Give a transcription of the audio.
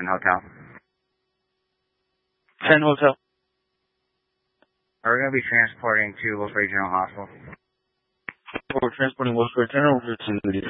Hotel. 10 Hotel. We're going to be transporting to Wolf Regional Hospital. We're transporting Wolf Regional to